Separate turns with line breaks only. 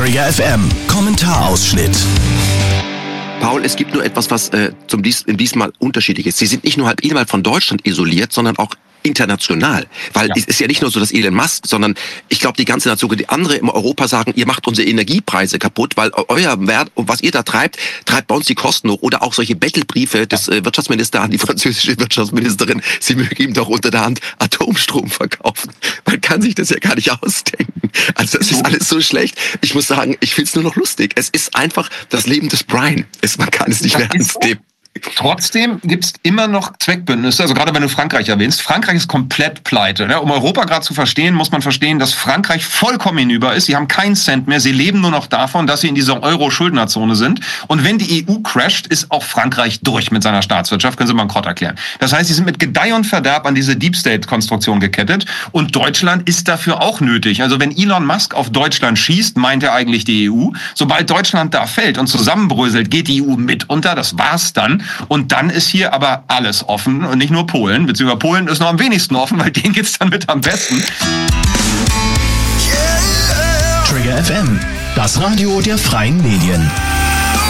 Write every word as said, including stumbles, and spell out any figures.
Trigger F M, Kommentarausschnitt.
Paul, es gibt nur etwas, was äh, zum dies, in diesmal unterschiedlich ist. Sie sind nicht nur halt innerhalb von Deutschland isoliert, sondern auch international. Weil ja. es ist ja nicht nur so, dass Elon Musk, sondern ich glaube, die ganze Nation, die andere in Europa sagen, ihr macht unsere Energiepreise kaputt, weil euer Wert und was ihr da treibt, treibt bei uns die Kosten hoch. Oder auch solche Bettelbriefe des äh, Wirtschaftsministers an die französische Wirtschaftsministerin, sie möge ihm doch unter der Hand Atomstrom verkaufen. Man kann sich das ja gar nicht ausdenken. Also das ist alles so schlecht. Ich muss sagen, ich find's nur noch lustig. Es ist einfach das Leben des Brian. Es, man kann es nicht mehr ernst nehmen.
Trotzdem gibt es immer noch Zweckbündnisse, also gerade wenn du Frankreich erwähnst. Frankreich ist komplett pleite. Ne? Um Europa gerade zu verstehen, muss man verstehen, dass Frankreich vollkommen hinüber ist. Sie haben keinen Cent mehr. Sie leben nur noch davon, dass sie in dieser Euro-Schuldnerzone sind. Und wenn die E U crasht, ist auch Frankreich durch mit seiner Staatswirtschaft. Können Sie mal einen Krott erklären. Das heißt, sie sind mit Gedeih und Verderb an diese Deep-State-Konstruktion gekettet. Und Deutschland ist dafür auch nötig. Also wenn Elon Musk auf Deutschland schießt, meint er eigentlich die E U. Sobald Deutschland da fällt und zusammenbröselt, geht die E U mit unter. Das war's dann. Und dann ist hier aber alles offen und nicht nur Polen, beziehungsweise Polen ist noch am wenigsten offen, weil denen geht's dann mit am besten.
Trigger F M, das Radio der freien Medien.